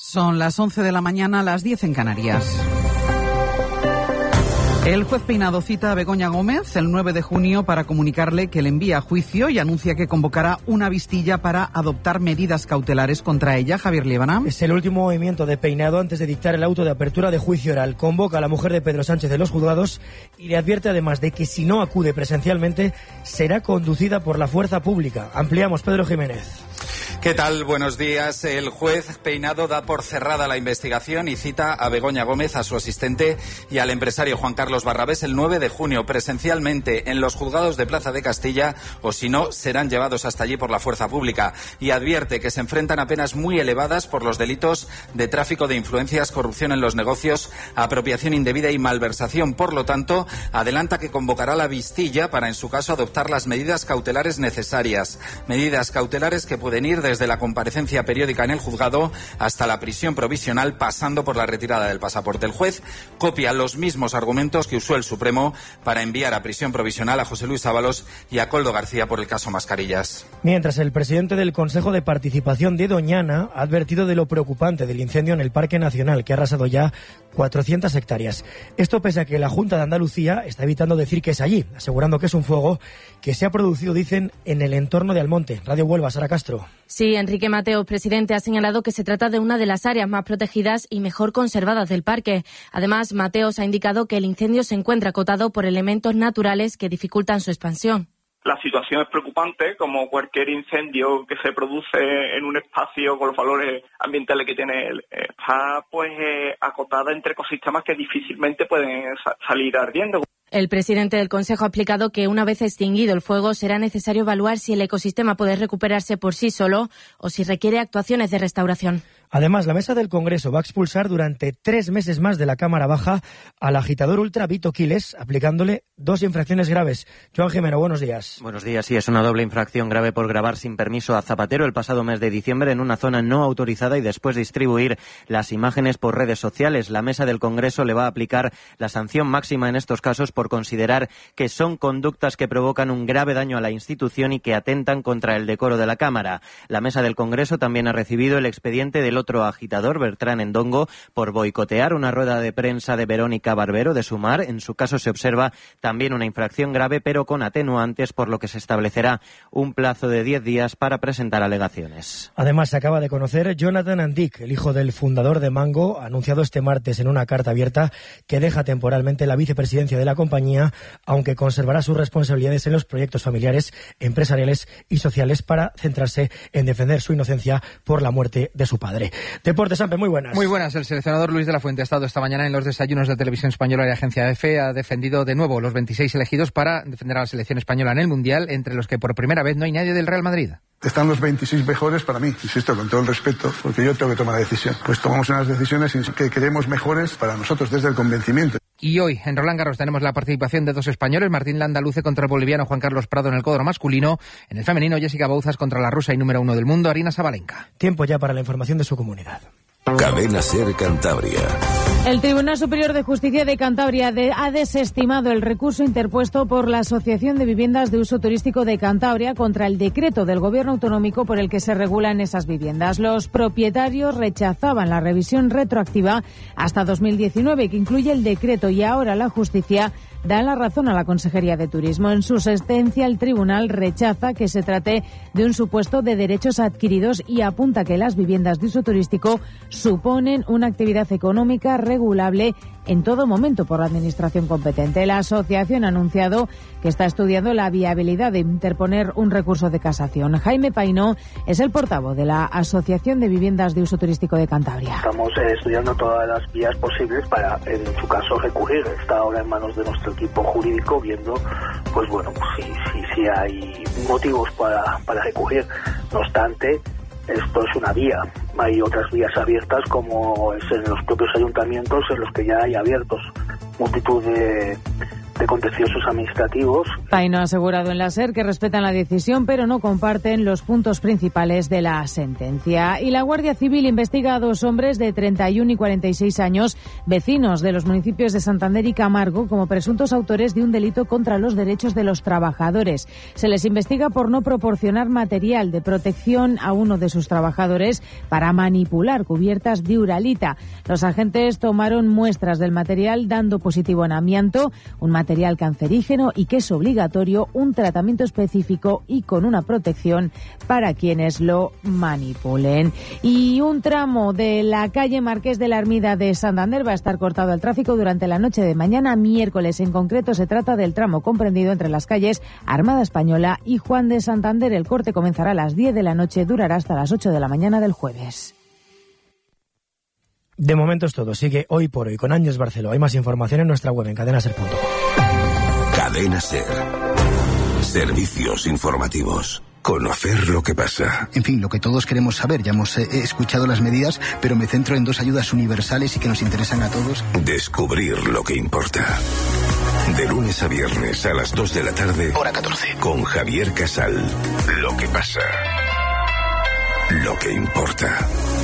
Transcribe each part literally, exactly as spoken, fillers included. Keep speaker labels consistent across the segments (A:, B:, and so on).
A: Son las once de la mañana, las diez en Canarias. El juez Peinado cita a Begoña Gómez el nueve de junio para comunicarle que le envía a juicio y anuncia que convocará una vistilla para adoptar medidas cautelares contra ella. Javier Líbana.
B: Es el último movimiento de Peinado antes de dictar el auto de apertura de juicio oral. Convoca a la mujer de Pedro Sánchez de los juzgados y le advierte además de que si no acude presencialmente será conducida por la fuerza pública. Ampliamos, Pedro Jiménez.
C: ¿Qué tal? Buenos días. El juez Peinado da por cerrada la investigación y cita a Begoña Gómez, a su asistente y al empresario Juan Carlos Barrabés el nueve de junio presencialmente en los juzgados de Plaza de Castilla, o si no, serán llevados hasta allí por la fuerza pública. Y advierte que se enfrentan a penas muy elevadas por los delitos de tráfico de influencias, corrupción en los negocios, apropiación indebida y malversación. Por lo tanto, adelanta que convocará la vistilla para, en su caso, adoptar las medidas cautelares necesarias. Medidas cautelares que pueden ir desde la comparecencia periódica en el juzgado hasta la prisión provisional, pasando por la retirada del pasaporte. El juez copia los mismos argumentos que usó el Supremo para enviar a prisión provisional a José Luis Ábalos y a Koldo García por el caso Mascarillas.
B: Mientras, el presidente del Consejo de Participación de Doñana ha advertido de lo preocupante del incendio en el Parque Nacional, que ha arrasado ya cuatrocientas hectáreas. Esto pese a que la Junta de Andalucía está evitando decir que es allí, asegurando que es un fuego que se ha producido, dicen, en el entorno de Almonte. Radio Huelva, Sara Castro.
D: Sí, Enrique Mateos, presidente, ha señalado que se trata de una de las áreas más protegidas y mejor conservadas del parque. Además, Mateos ha indicado que el incendio se encuentra acotado por elementos naturales que dificultan su expansión.
E: La situación es preocupante, como cualquier incendio que se produce en un espacio con los valores ambientales que tiene él. Está pues eh, acotada entre ecosistemas que difícilmente pueden sa- salir ardiendo.
D: El presidente del Consejo ha explicado que una vez extinguido el fuego será necesario evaluar si el ecosistema puede recuperarse por sí solo o si requiere actuaciones de restauración.
B: Además, la mesa del Congreso va a expulsar durante tres meses más de la Cámara Baja al agitador ultra Vito Quiles, aplicándole dos infracciones graves. Joan Jimeno, buenos días.
F: Buenos días. Sí, es una doble infracción grave por grabar sin permiso a Zapatero el pasado mes de diciembre en una zona no autorizada y después distribuir las imágenes por redes sociales. La mesa del Congreso le va a aplicar la sanción máxima en estos casos por considerar que son conductas que provocan un grave daño a la institución y que atentan contra el decoro de la Cámara. La mesa del Congreso también ha recibido el expediente del otro agitador, Bertrán Endongo, por boicotear una rueda de prensa de Verónica Barbero de Sumar. En su caso se observa también una infracción grave, pero con atenuantes, por lo que se establecerá un plazo de diez días para presentar alegaciones.
B: Además, se acaba de conocer Jonathan Andic, el hijo del fundador de Mango, ha anunciado este martes en una carta abierta que deja temporalmente la vicepresidencia de la compañía, aunque conservará sus responsabilidades en los proyectos familiares, empresariales y sociales para centrarse en defender su inocencia por la muerte de su padre. Deportes, Sampe, muy buenas.
G: Muy buenas. El seleccionador Luis de la Fuente ha estado esta mañana en los desayunos de Televisión Española y Agencia EFE. Ha defendido de nuevo los veintiséis elegidos para defender a la selección española en el Mundial, entre los que por primera vez no hay nadie del Real Madrid.
H: Están los veintiséis mejores para mí, insisto, con todo el respeto, porque yo tengo que tomar la decisión. Pues tomamos unas decisiones que queremos mejores para nosotros desde el convencimiento.
G: Y hoy, en Roland Garros, tenemos la participación de dos españoles. Martín Landa luce contra el boliviano Juan Carlos Prado en el cuadro masculino. En el femenino, Jessica Bouzas contra la rusa y número uno del mundo, Arina Sabalenka.
B: Tiempo ya para la información de su comunidad.
I: Cadena Ser Cantabria.
J: El Tribunal Superior de Justicia de Cantabria de, ha desestimado el recurso interpuesto por la Asociación de Viviendas de Uso Turístico de Cantabria contra el decreto del Gobierno autonómico por el que se regulan esas viviendas. Los propietarios rechazaban la revisión retroactiva hasta dos mil diecinueve, que incluye el decreto, y ahora la justicia da la razón a la Consejería de Turismo. En su sentencia, el tribunal rechaza que se trate de un supuesto de derechos adquiridos y apunta que las viviendas de uso turístico suponen una actividad económica regulable en todo momento por la Administración competente. La asociación ha anunciado que está estudiando la viabilidad de interponer un recurso de casación. Jaime Painó es el portavoz de la Asociación de Viviendas de Uso Turístico de Cantabria.
K: Estamos eh, estudiando todas las vías posibles para, en su caso, recurrir. Está ahora en manos de nuestro equipo jurídico, viendo, pues bueno, si, si, si hay motivos para, para recurrir. No obstante, esto es una vía. Hay otras vías abiertas, como es en los propios ayuntamientos, en los que ya hay abiertos multitud de, de contenciosos administrativos.
J: Paino ha asegurado en la SER que respetan la decisión, pero no comparten los puntos principales de la sentencia. Y la Guardia Civil investiga a dos hombres de treinta y uno y cuarenta y seis años, vecinos de los municipios de Santander y Camargo, como presuntos autores de un delito contra los derechos de los trabajadores. Se les investiga por no proporcionar material de protección a uno de sus trabajadores para manipular cubiertas de uralita. Los agentes tomaron muestras del material dando positivo en amianto, un material cancerígeno y que es obligatorio un tratamiento específico y con una protección para quienes lo manipulen. Y un tramo de la calle Marqués de la Ermida de Santander va a estar cortado al tráfico durante la noche de mañana miércoles. En concreto se trata del tramo comprendido entre las calles Armada Española y Juan de Santander. El corte comenzará a las diez de la noche, durará hasta las ocho de la mañana del jueves.
B: De momento es todo. Sigue Hoy por Hoy con Ángeles Barceló. Hay más información en nuestra web en cadena ser punto com.
I: Cadena Ser. Servicios informativos. Conocer lo que pasa.
L: En fin, lo que todos queremos saber. Ya hemos eh, escuchado las medidas, pero me centro en dos ayudas universales y que nos interesan a todos.
I: Descubrir lo que importa. De lunes a viernes a las dos de la tarde.
L: Hora catorce.
I: Con Javier Casal. Lo que pasa. Lo que importa.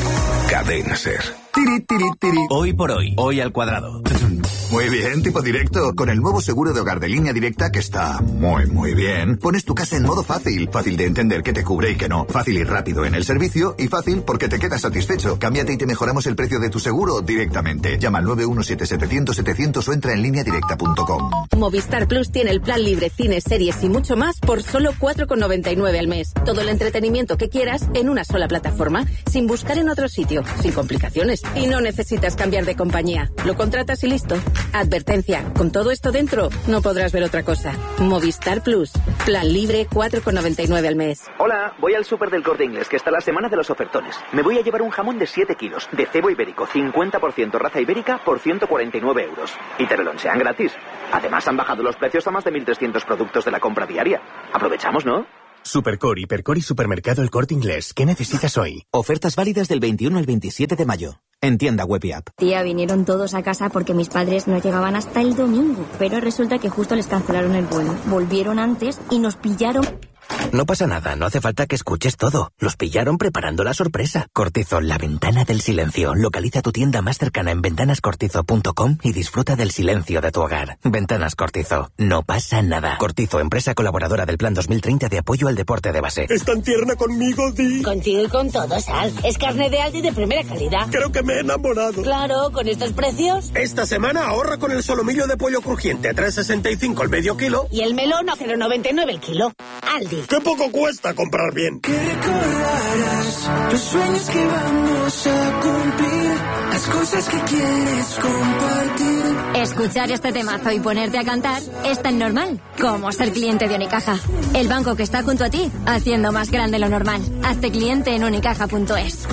I: Cadena Ser.
M: Tiri, tiri, tiri. Hoy por hoy. Hoy al cuadrado.
N: Muy bien, tipo directo. Con el nuevo seguro de hogar de Línea Directa, que está muy, muy bien, pones tu casa en modo fácil. Fácil de entender qué te cubre y qué no. Fácil y rápido en el servicio. Y fácil porque te quedas satisfecho. Cámbiate y te mejoramos el precio de tu seguro directamente. Llama al nueve uno siete siete cero cero setecientos o entra en línea directa punto com.
O: Movistar Plus tiene el plan libre, cines, series y mucho más por solo cuatro con noventa y nueve al mes. Todo el entretenimiento que quieras en una sola plataforma, sin buscar en otro sitio, sin complicaciones. Y no necesitas cambiar de compañía. Lo contratas y listo. Advertencia, con todo esto dentro, no podrás ver otra cosa. Movistar Plus, plan libre cuatro con noventa y nueve al mes.
P: Hola, voy al súper del Corte Inglés, que está la semana de los ofertones. Me voy a llevar un jamón de siete kilos, de cebo ibérico, cincuenta por ciento raza ibérica, por ciento cuarenta y nueve euros. Y te lo lonchean gratis. Además han bajado los precios a más de mil trescientos productos de la compra diaria. Aprovechamos, ¿no?
Q: Supercore, Hipercore y Supermercado El Corte Inglés. ¿Qué necesitas hoy?
R: Ofertas válidas del veintiuno al veintisiete de mayo. En tienda web y app.
S: Tía, vinieron todos a casa porque mis padres no llegaban hasta el domingo. Pero resulta que justo les cancelaron el vuelo. Volvieron antes y nos pillaron...
R: No pasa nada, no hace falta que escuches todo. Los pillaron preparando la sorpresa. Cortizo, la ventana del silencio. Localiza tu tienda más cercana en ventanas cortizo punto com y disfruta del silencio de tu hogar. Ventanas Cortizo, no pasa nada. Cortizo, empresa colaboradora del Plan dos mil treinta de apoyo al deporte de base.
T: ¿Es tan tierna conmigo, Di?
U: Contigo y con todo, Sal. Es carne de Aldi de primera calidad.
T: Creo que me he enamorado.
U: Claro, con estos precios.
T: Esta semana ahorra con el solomillo de pollo crujiente a tres sesenta y cinco el medio kilo.
U: Y el melón a cero noventa y nueve el kilo. Aldi.
T: ¡Qué poco cuesta comprar bien!
V: Que recordarás los sueños que vamos a cumplir, las cosas que quieres compartir.
W: Escuchar este temazo y ponerte a cantar es tan normal como ser cliente de Unicaja. El banco que está junto a ti, haciendo más grande lo normal. Hazte cliente en unicaja punto es.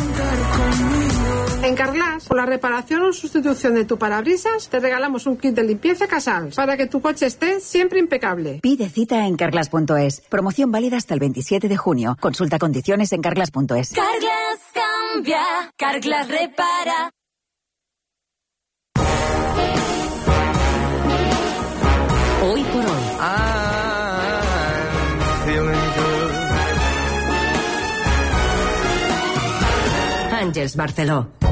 X: En Carglass, por la reparación o sustitución de tu parabrisas, te regalamos un kit de limpieza Casals para que tu coche esté siempre impecable.
Y: Pide cita en carglass punto es. Promoción válida hasta el veintisiete de junio. Consulta condiciones en carglass punto es.
W: Carglass cambia, Carglass repara.
O: Hoy por hoy. Ángeles Barceló.